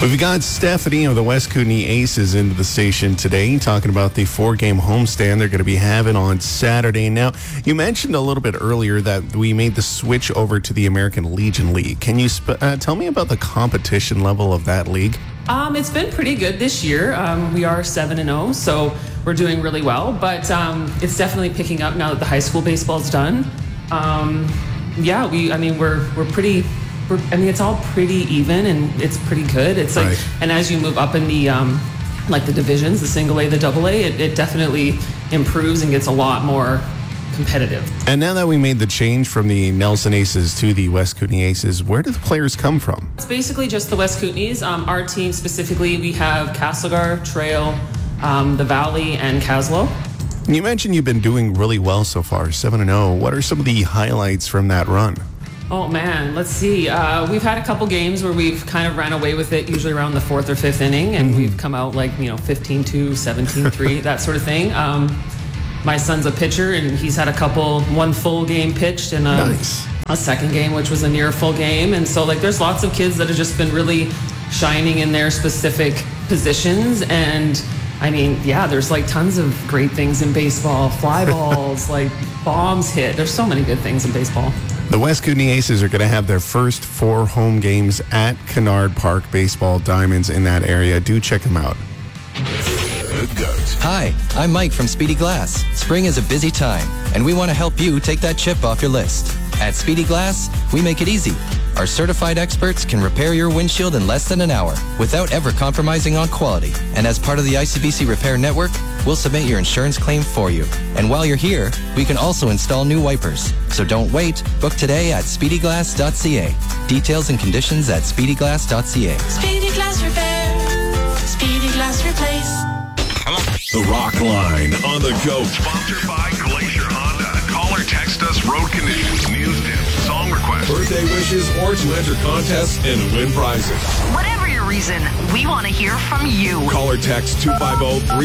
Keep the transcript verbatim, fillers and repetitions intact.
We've got Stephanie of the West Kootenay Aces into the station today, talking about the four-game homestand they're going to be having on Saturday. Now, you mentioned a little bit earlier that we made the switch over to the American Legion League. Can you sp- uh, tell me about the competition level of that league? Um, it's been pretty good this year. Um, we are seven and oh, so we're doing really well. But um, it's definitely picking up now that the high school baseball's done. Um, yeah, we. I mean, we're we're pretty. We're, I mean, it's all pretty even and it's pretty good. It's like, Right. And as you move up in the um, like the divisions, the single A, the double A, it, it definitely improves and gets a lot more competitive. And now that we made the change from the Nelson Aces to the West Kootenay Aces, where do the players come from? It's basically just the West Kootenays. Um, our team specifically, we have Castlegar, Trail, um, the Valley, and Caslow. You mentioned you've been doing really well so far, seven and oh. What are some of the highlights from that run? Oh man, let's see. Uh, we've had a couple games where we've kind of ran away with it, usually around the fourth or fifth inning, and mm-hmm. we've come out like, you know, fifteen two, seventeen three, that sort of thing. Um, my son's a pitcher, and he's had a couple, one full game pitched and a, nice. a second game, which was a near full game. And so, like, there's lots of kids that have just been really shining in their specific positions. And I mean, yeah, there's like tons of great things in baseball, fly balls, like bombs hit. There's so many good things in baseball. The West Kootenay Aces are going to have their first four home games at Kennard Park Baseball Diamonds in that area. Do check them out. Hi, I'm Mike from Speedy Glass. Spring is a busy time, and we want to help you take that chip off your list. At Speedy Glass, we make it easy. Our certified experts can repair your windshield in less than an hour without ever compromising on quality. And as part of the I C B C Repair Network, we'll submit your insurance claim for you. And while you're here, we can also install new wipers. So don't wait. Book today at speedy glass dot c a. Details and conditions at speedy glass dot c a. Speedy Glass Repair. Speedy Glass Replace. The Rock Line on the go. Sponsored by Glacier Honda. Call or text us road conditions, news tips, song requests, birthday wishes, or to enter contests and win prizes. Whatever your reason, we want to hear from you. Call or text two five zero three